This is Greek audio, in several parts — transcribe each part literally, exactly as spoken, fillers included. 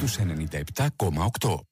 στους ενενήντα επτά κόμμα οκτώ.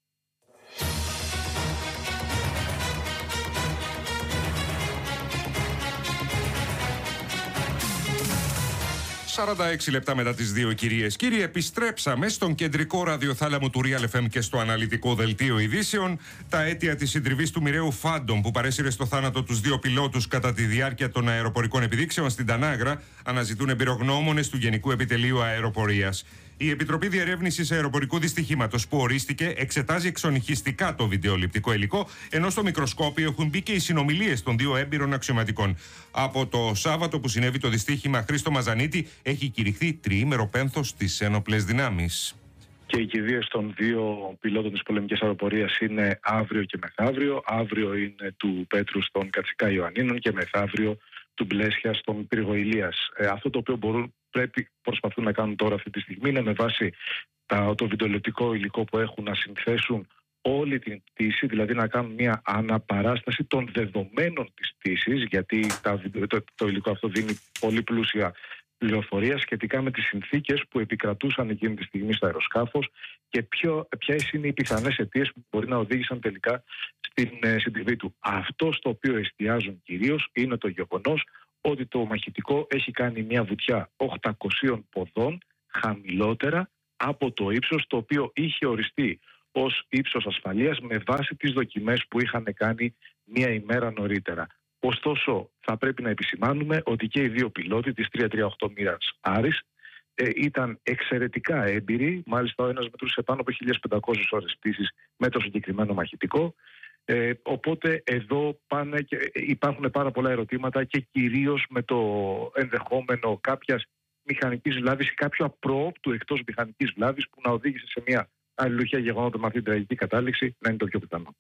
σαράντα έξι λεπτά μετά τις δύο, κυρίες κύριοι, επιστρέψαμε στον κεντρικό ραδιοθάλαμο του Real εφ εμ και στο αναλυτικό δελτίο ειδήσεων. Τα αίτια της συντριβής του μοιραίου Phantom που παρέσυρε στο θάνατο τους δύο πιλότους κατά τη διάρκεια των αεροπορικών επιδείξεων στην Τανάγρα αναζητούν εμπειρογνώμονες του Γενικού Επιτελείου Αεροπορίας. Η Επιτροπή Διερεύνησης Αεροπορικού Δυστυχήματος που ορίστηκε εξετάζει εξονυχιστικά το βιντεοληπτικό υλικό, ενώ στο μικροσκόπιο έχουν μπει και οι συνομιλίες των δύο έμπειρων αξιωματικών. Από το Σάββατο που συνέβη το δυστύχημα, Χρήστο Μαζανίτη, έχει κηρυχθεί τριήμερο πένθος στις ένοπλες δυνάμεις. Και οι κηδείες των δύο πιλότων της πολεμικής αεροπορίας είναι αύριο και μεθαύριο. Αύριο είναι του Πέτρου στον Κατσικά Ιωαννίνων και μεθαύριο του Μπλέσια στον Πύργο Ηλίας. Ε, αυτό το οποίο μπορούν, πρέπει, προσπαθούν να κάνουν τώρα αυτή τη στιγμή είναι με βάση τα, το βιντεοληπτικό υλικό που έχουν να συνθέσουν όλη την πτήση, δηλαδή να κάνουν μια αναπαράσταση των δεδομένων της πτήσης, γιατί τα, το, το υλικό αυτό δίνει πολύ πλούσια πληροφορία σχετικά με τις συνθήκες που επικρατούσαν εκείνη τη στιγμή στο αεροσκάφος και ποιες είναι οι πιθανές αιτίες που μπορεί να οδήγησαν τελικά στην ε, συντριβή του. Αυτό στο οποίο εστιάζουν κυρίως είναι το γεγονός ότι το μαχητικό έχει κάνει μια βουτιά οκτακοσίων ποδών χαμηλότερα από το ύψος το οποίο είχε οριστεί ως ύψος ασφαλείας με βάση τις δοκιμές που είχαν κάνει μια ημέρα νωρίτερα. Ωστόσο, θα πρέπει να επισημάνουμε ότι και οι δύο πιλότοι της τριακόσια τριάντα οκτώ Mirage Άρης ε, ήταν εξαιρετικά έμπειροι. Μάλιστα, ο ένας μετρούσε πάνω από χίλιες πεντακόσιες ώρες πτήσης με το συγκεκριμένο μαχητικό. Ε, οπότε εδώ πάνε και υπάρχουν πάρα πολλά ερωτήματα και κυρίως με το ενδεχόμενο κάποιας μηχανικής βλάβης ή κάποιο απροόπτου εκτός μηχανικής βλάβης που να οδήγησε σε μια αλληλουχία γεγονότα με αυτή την τραγική κατάληξη να είναι το πιο πιθανό.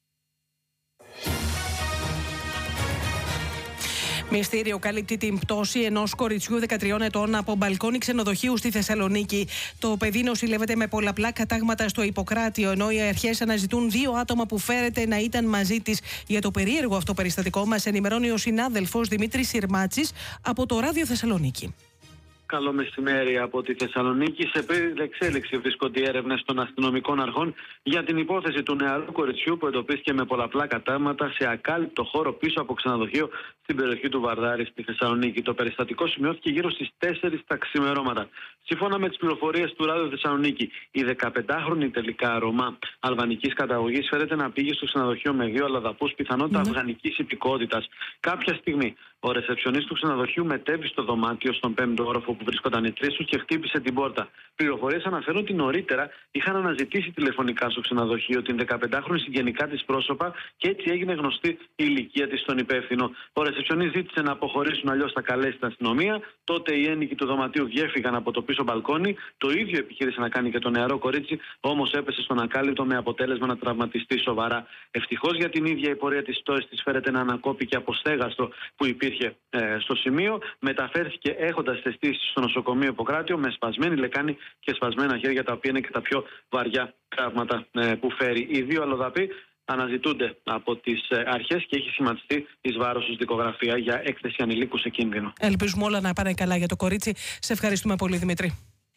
Μυστήριο καλύπτει την πτώση ενός κοριτσιού δεκατριών ετών από μπαλκόνι ξενοδοχείου στη Θεσσαλονίκη. Το παιδί νοσηλεύεται με πολλαπλά κατάγματα στο Ιπποκράτιο, ενώ οι αρχές αναζητούν δύο άτομα που φέρεται να ήταν μαζί της. Για το περίεργο αυτό περιστατικό μας ενημερώνει ο συνάδελφος Δημήτρης Συρμάτσης από το Ράδιο Θεσσαλονίκη. Καλό μεσημέρι από τη Θεσσαλονίκη. Σε πλήρη εξέλιξη βρίσκονται οι έρευνες των αστυνομικών αρχών για την υπόθεση του νεαρού κοριτσιού που εντοπίστηκε με πολλαπλά κατάγματα σε ακάλυπτο χώρο πίσω από ξενοδοχείο στην περιοχή του Βαρδάρη στη Θεσσαλονίκη. Το περιστατικό σημειώθηκε γύρω στις τέσσερις τα ξημερώματα. Σύμφωνα με τις πληροφορίες του Ράδιο Θεσσαλονίκη, η δεκαπεντάχρονη τελικά Ρωμά αλβανικής καταγωγής φέρεται να πήγε στο ξενοδοχείο με δύο αλλαδαπούς, πιθανότητα mm. αφγανικής υπηκότητας. Κάποια στιγμή ο ρεσεψιονίστ του ξενοδοχείου μετέβη στο δωμάτιο στον πέμπτο όροφο που βρίσκονταν οι τρεις του και χτύπησε την πόρτα. Πληροφορίες αναφέρουν ότι νωρίτερα είχαν αναζητήσει τηλεφωνικά στο ξενοδοχείο την δεκαπεντάχρονη συγγενικά της πρόσωπα και έτσι έγινε γνωστή η ηλικία της στον υπεύθυνο. Ο ρεσεψιονίστ ζήτησε να αποχωρήσουν, αλλιώς θα καλέσει την αστυνομία. Τότε οι ένοικοι του δωματίου διέφυγαν από το πίσω μπαλκόνι. Το ίδιο επιχείρησε να κάνει και το νεαρό κορίτσι, όμως έπεσε στον ακάλυπτο με αποτέλεσμα να τραυματιστεί σοβαρά. Ευτυχώς για την ίδια η πορεία της πτώσης της φέρεται να ανακόπηκε από στέγαστο που υπήρχε ε, στο σημείο. Μεταφέρθηκε έχοντας αισθήσεις στο νοσοκομείο Ιπποκράτιο με σπασμένη λεκάνη και σπασμένα χέρια, τα οποία είναι και τα πιο βαριά τραύματα ε, που φέρει. Οι δύο αλλοδαποί αναζητούνται από τις αρχές και έχει σχηματιστεί εις βάρος τους δικογραφία για έκθεση ανηλίκου σε κίνδυνο. Ελπίζουμε όλα να πάνε καλά για το κορίτσι. Σε ευχαριστούμε πολύ, Δημήτρη.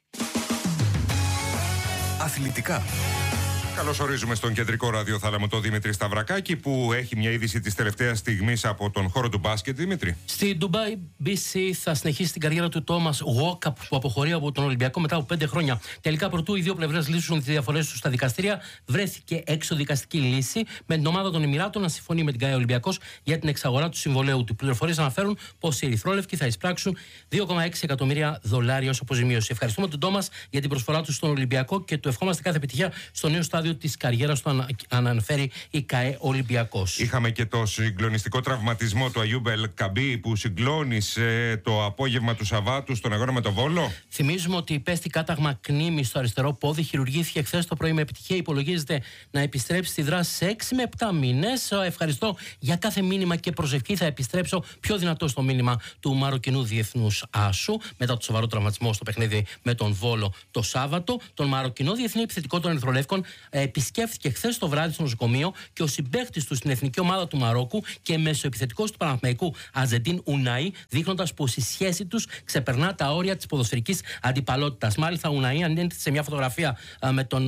Αθλητικά. Καλώς ορίζουμε στον κεντρικό ραδιοθάλαμο τον Δημήτρη Σταυρακάκη, που έχει μια είδηση της τελευταίας στιγμής από τον χώρο του μπάσκετ. Δημήτρη. Στη Ντουμπάι, μπι σι θα συνεχίσει την καριέρα του Τόμας Γουόκαπ, που αποχωρεί από τον Ολυμπιακό μετά από πέντε χρόνια. Τελικά, προτού οι δύο πλευρές λύσουν τις διαφορές τους στα δικαστήρια, βρέθηκε έξω δικαστική λύση με την ομάδα των Εμιράτων να συμφωνεί με την ΚΑΕ Ολυμπιακός για την εξαγορά του συμβολέου του. Οι πληροφορίες αναφέρουν πως οι ερυθρόλευκοι θα εισπράξουν δύο κόμμα έξι εκατομμύρια δολάρια ως αποζημίωση. Ευχαριστούμε τον Τόμας για την προσφορά του στον Ολυμπιακό και του ευχόμαστε κάθε επιτυχία στο νέο στάδιο της καριέρας του, ανα, αναφέρει η ΚΑΕ Ολυμπιακός. Είχαμε και το συγκλονιστικό τραυματισμό του Αγιούμπ Ελ Καμπί που συγκλώνησε το απόγευμα του Σαββάτου στον αγώνα με το Βόλο. Θυμίζουμε ότι πέστη κάταγμα κνήμη στο αριστερό πόδι, χειρουργήθηκε χθες το πρωί με επιτυχία. Υπολογίζεται να επιστρέψει στη δράση σε έξι με επτά μήνες. Ευχαριστώ για κάθε μήνυμα και προσευχή. Θα επιστρέψω πιο δυνατό στο μήνυμα του Μαροκινού Διεθνούς Άσου μετά το σοβαρό τραυματισμό στο παιχνίδι με τον Βόλο το Σάββατο. Τον Μαροκινό Διεθνή Επιθετικό των Ερυθρολεύκων επισκέφθηκε χθες το βράδυ στο νοσοκομείο και ο συμπαίκτης του στην εθνική ομάδα του Μαρόκου και μεσοεπιθετικός του Παναθηναϊκού Αζεντίν Ουναή, δείχνοντας πως η σχέση τους ξεπερνά τα όρια της ποδοσφαιρικής αντιπαλότητας. Μάλιστα, ο Ουναή ανέντησε σε μια φωτογραφία α, με τον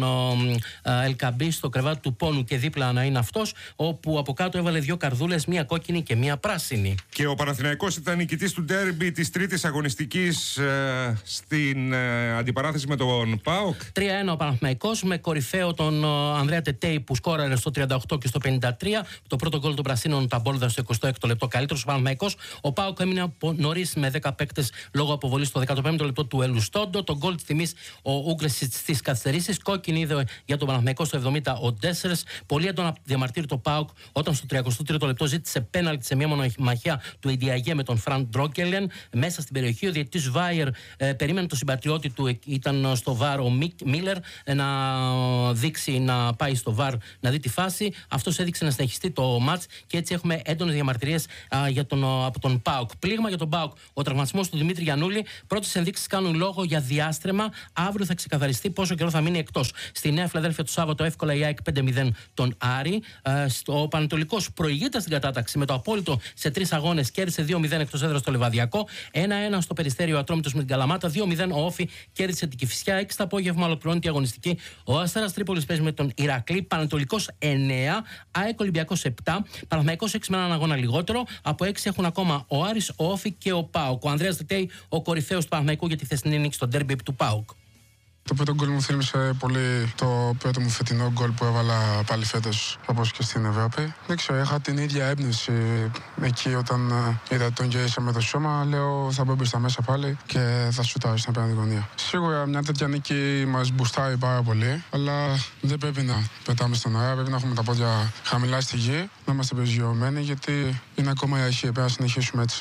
Ελκαμπή στο κρεβάτι του πόνου και δίπλα να είναι αυτός, όπου από κάτω έβαλε δύο καρδούλες, μία κόκκινη και μία πράσινη. Και ο Παναθηναϊκός ήταν νικητής του ντέρμπι της τρίτης αγωνιστικής ε, στην ε, αντιπαράθεση με τον ΠΑΟΚ. τρία ένα ο Παναθηναϊκός με κορυφαίο τον ε, Ανδρέα Τετέι που σκόραρε στο τριάντα οκτώ και στο πενήντα τρία. Το πρώτο γκολ των Πρασίνων τα μπόλδα στο εικοστό έκτο λεπτό. Καλύτερος ο Παναθηναϊκός. Ο ΠΑΟΚ έμεινε νωρίς με δέκα παίκτες λόγω αποβολής στο δέκατο πέμπτο λεπτό του Ελουστόντο. Το γκολ της τιμής ο Ούγκρεσιτ στις καθυστερήσεις. Κόκκινη είδε για τον Παναθηναϊκό στο εβδομήντα ο Ντέσσερς. Πολύ έντονα διαμαρτύρει το ΠΑΟΚ όταν στο τριακοστό τρίτο λεπτό ζήτησε πέναλτι σε μια μονομαχία του Ιντιαγέ με τον Φραντ Ντρόκελεν μέσα στην περιοχή. Ο διαιτητής Βάιερ ε, περίμενε τον συμπατριώτη του, ήταν στο βαρ ο Μίλερ, ε, να δείξει να πάει στο βαρ να δει τη φάση. Αυτός έδειξε να συνεχιστεί το μάτς και έτσι έχουμε έντονες διαμαρτυρίες α, για τον, α, από τον ΠΑΟΚ. Πλήγμα για τον ΠΑΟΚ. Ο τραυματισμός του Δημήτρη Γιαννούλη. Πρώτες ενδείξεις κάνουν λόγο για διάστρεμα. Αύριο θα ξεκαθαριστεί πόσο καιρό θα μείνει εκτός. Στη Νέα Φιλαδέλφια το Σάββατο εύκολα η ΑΕΚ πέντε μηδέν τον Άρη. Ε, ο Πανετολικός προηγείται στην κατάταξη με το απόλυτο σε τρεις αγώνες. Κέρδισε δύο μηδέν εκτός έδρας στο Λεβαδιακό. ένα ένα στο Περιστέριο Ατρόμητος με την Καλαμάτα. δύο μηδέν ο Όφη κέρδισε την Κηφισιά. έξι το απόγευμα ολοκληρώνει τη αγωνιστική. Ο Αστέρας Τρίπολης παίζει με τον Ηρακλή. Πανετολικός εννέα. ΑΕΚ Ολυμπιακός επτά. Παναθηναϊκός έξι με έναν αγώνα λιγότερο. Από έξι έχουν ακόμα ο Άρης, ο Όφη και ο ΠΑΟΚ. Ο Ανδρέας Τετέι, ο κορυφαίος του Παναθηναϊκού για τη χθεσινή νίκη στο ντέρμπι του ΠΑΟΚ. Το πρώτο γκολ μου θύμισε πολύ το πρώτο μου φετινό γκολ που έβαλα πάλι φέτος, όπως και στην Ευρώπη. Δεν ξέρω, είχα την ίδια έμπνευση εκεί όταν είδα τον Γκέισα με το σώμα. Λέω θα μπω μπροστά μέσα πάλι και θα σουτάρω στην απέναντι γωνία. Σίγουρα μια τέτοια νίκη μας μπουστάρει πάρα πολύ, αλλά δεν πρέπει να πετάμε στον αέρα. Πρέπει να έχουμε τα πόδια χαμηλά στη γη, να είμαστε προσγειωμένοι, γιατί είναι ακόμα η αρχή. Πρέπει να συνεχίσουμε έτσι.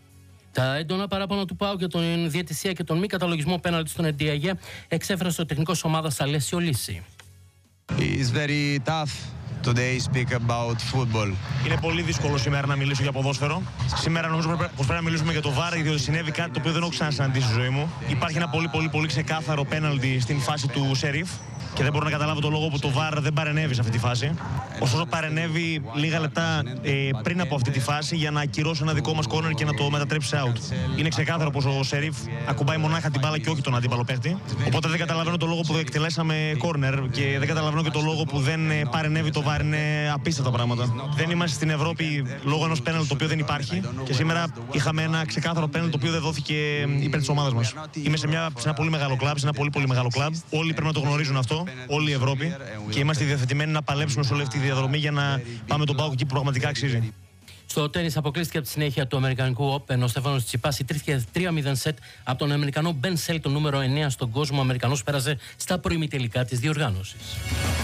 Τα έντονα παράπονα του ΠΑΟΚ για τον διαιτησία και τον μη καταλογισμό πέναλτι στον Εντιαγέ εξέφρασε ο τεχνικός ομάδας Αλέσιο Λύση. It's very tough today speak about football. Είναι πολύ δύσκολο σήμερα να μιλήσω για ποδόσφαιρο. Σήμερα νομίζω πως πρέπει να μιλήσουμε για το βαρ, διότι συνέβη κάτι το οποίο δεν έχω ξανασυναντήσει στη ζωή μου. Υπάρχει ένα πολύ πολύ πολύ ξεκάθαρο πέναλτι στην φάση του Σερίφ. Και δεν μπορώ να καταλάβω το λόγο που το βαρ δεν παρενέβη σε αυτή τη φάση. Ωστόσο, παρενέβη λίγα λεπτά ε, πριν από αυτή τη φάση για να ακυρώσει ένα δικό μας κόρνερ και να το μετατρέψει out. Είναι ξεκάθαρο πως ο Σερίφ ακουμπάει μονάχα την μπάλα και όχι τον αντίπαλο παίχτη. Οπότε δεν καταλαβαίνω το λόγο που εκτελέσαμε κόρνερ και δεν καταλαβαίνω και το λόγο που δεν παρενέβη το βαρ. Είναι απίστευτα πράγματα. Δεν είμαστε στην Ευρώπη λόγω ενός πέναλ το οποίο δεν υπάρχει. Και σήμερα είχαμε ένα ξεκάθαρο πέναλ το οποίο δεν δόθηκε υπέρ της ομάδας μας. Είμαι σε, μια, σε ένα πολύ μεγάλο κλαμπ, σε ένα πολύ πολύ μεγάλο κλαμπ. Όλοι πρέπει να το γνωρίζουν αυτό. Όλη η Ευρώπη, και είμαστε διαθετημένοι να παλέψουμε σε όλη αυτή τη διαδρομή για να πάμε τον ΠΑΟΚ εκεί που πραγματικά αξίζει. Στο τένις αποκλείστηκε από τη συνέχεια του Αμερικανικού Open. Ο Στέφανος Τσιτσιπάς ιτήθηκε τρία μηδέν σετ από τον Αμερικανό Μπεν Σέλ, το νούμερο εννέα στον κόσμο. Ο Αμερικανός πέρασε στα προημιτελικά της διοργάνωσης.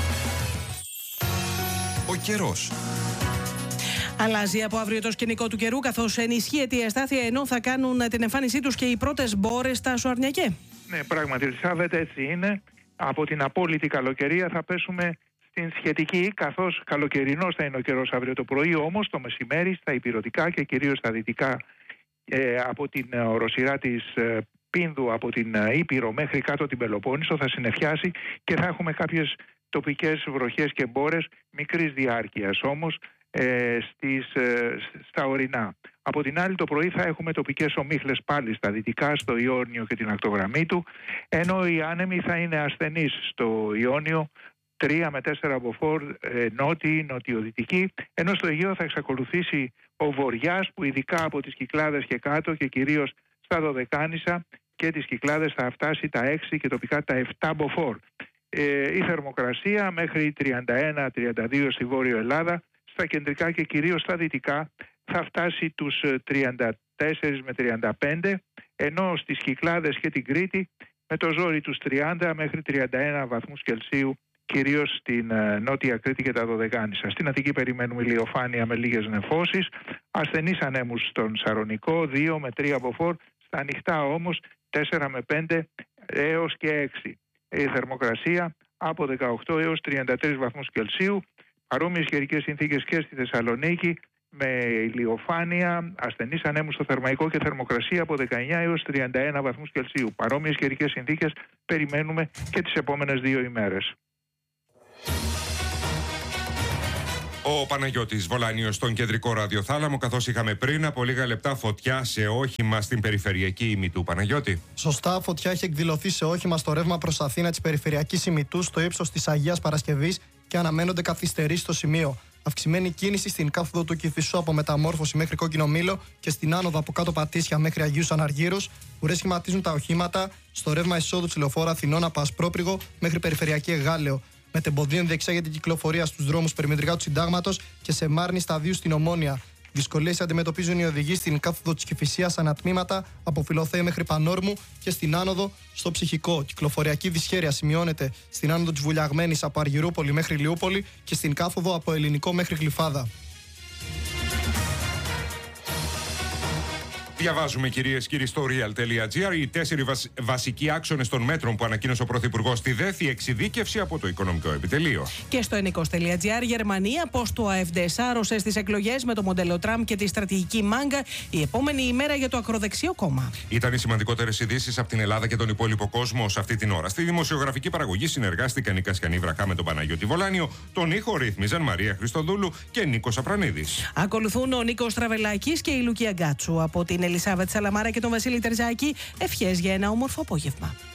Ο καιρός. Αλλάζει από αύριο το σκηνικό του καιρού, καθώς ενισχύεται η αστάθεια, ενώ θα κάνουν την εμφάνισή τους και οι πρώτες μπόρες στα Σοαρνιακέ. Ναι, πράγματι, Ελισάβετ, έτσι είναι. Από την απόλυτη καλοκαιρία θα πέσουμε στην σχετική, καθώς καλοκαιρινός θα είναι ο καιρός αύριο το πρωί, όμως το μεσημέρι στα ηπειρωτικά και κυρίως στα δυτικά, ε, από την οροσειρά της ε, Πίνδου, από την ε, Ήπειρο μέχρι κάτω την Πελοπόννησο, θα συννεφιάσει και θα έχουμε κάποιες τοπικές βροχές και μπόρες μικρής διάρκειας όμως ε, στις, ε, στα ορεινά. Από την άλλη το πρωί θα έχουμε τοπικές ομίχλες πάλι στα δυτικά, στο Ιόνιο και την ακτογραμμή του, ενώ οι άνεμοι θα είναι ασθενείς στο Ιόνιο, τρία με τέσσερα μποφόρ ε, νότιοι, νοτιοδυτικοί, ενώ στο Αιγαίο θα εξακολουθήσει ο βοριάς που ειδικά από τις Κυκλάδες και κάτω και κυρίως στα Δωδεκάνησα και τις Κυκλάδες θα φτάσει τα έξι και τοπικά τα επτά μποφόρ. Ε, η θερμοκρασία μέχρι τριάντα ένα τριάντα δύο στη Βόρειο Ελλάδα, στα κεντρικά και κυρίως στα δυτικά θα φτάσει τους τριάντα τέσσερα με τριάντα πέντε, ενώ στις Κυκλάδες και την Κρήτη με το ζόρι τους τριάντα μέχρι τριάντα ένα βαθμούς Κελσίου, κυρίως στην Νότια Κρήτη και τα Δωδεκάνησα. Στην Αττική περιμένουμε ηλιοφάνεια με λίγες νεφώσεις, ασθενείς ανέμους στον Σαρονικό, δύο με τρία μποφόρ, στα ανοιχτά όμως τέσσερα με πέντε έως και έξι. Η θερμοκρασία από δεκαοκτώ έως τριάντα τρεις βαθμούς Κελσίου, παρόμοιες καιρικές συνθήκες και στη Θεσσαλονίκη, με ηλιοφάνεια, ασθενείς ανέμους στο Θερμαϊκό και θερμοκρασία από δεκαεννιά έως τριάντα ένα βαθμούς Κελσίου. Παρόμοιες καιρικές συνθήκες περιμένουμε και τις επόμενες δύο ημέρες. Ο Παναγιώτης Βολάνιος στον κεντρικό ραδιοθάλαμο, καθώς είχαμε πριν από λίγα λεπτά φωτιά σε όχημα στην περιφερειακή ημιτού. Παναγιώτη. Σωστά, φωτιά έχει εκδηλωθεί σε όχημα στο ρεύμα προς Αθήνα της περιφερειακής ημιτού στο ύψος της Αγίας Παρασκευής και αναμένονται καθυστερήσεις στο σημείο. Αυξημένη κίνηση στην κάθοδο του Κηφισού από Μεταμόρφωση μέχρι Κόκκινο Μήλο και στην άνοδο από κάτω Πατήσια μέχρι Αγίους Αναργύρους, που σχηματίζουν τα οχήματα στο ρεύμα εισόδου της λεωφόρου Αθηνών από Ασπρόπρυγο μέχρι Περιφερειακή Εγάλεο. Μετεμποδίων διεξάγεται η κυκλοφορία στους δρόμους περιμετρικά του Συντάγματος και σε Μάρνη σταδίου στην Ομόνια. Δυσκολίες αντιμετωπίζουν οι οδηγοί στην κάθοδο της Κηφισίας ανατμήματα από Φιλοθέη μέχρι Πανόρμου και στην άνοδο στο Ψυχικό. Κυκλοφοριακή δυσχέρεια σημειώνεται στην άνοδο της Βουλιαγμένης από Αργυρούπολη μέχρι Λιούπολη και στην κάθοδο από Ελληνικό μέχρι Γλυφάδα. Διαβάζουμε, κυρίες και κύριοι, στο real.gr οι τέσσερις βασ... βασικοί άξονες των μέτρων που ανακοίνωσε ο Πρωθυπουργός στη ΔΕΘ, η εξειδίκευση από το Οικονομικό Επιτελείο. Και στο ενίκος.gr, Γερμανία, πως το ΑΕΦΔ σάρωσε στις εκλογές με το μοντέλο Τραμπ και τη στρατηγική μάγκα, η επόμενη ημέρα για το ακροδεξιό κόμμα. Ήταν οι σημαντικότερες ειδήσεις από την Ελλάδα και τον υπόλοιπο κόσμο σε αυτή την ώρα. Στη δημοσιογραφική παραγωγή συνεργάστηκαν η Κασιανή Βραχά με τον Παναγιώτη Βολάνιο, τον ήχο ρύθμιζαν Μαρία Χριστοδούλου και Νίκος Απρανίδης. Ακολουθούν ο Νίκος Τραβελάκης και η Λουκία Γκάτσου. Από την Ελισάβετ Σαλαμάρα και τον Βασίλη Τερζάκη, ευχές για ένα όμορφο απόγευμα.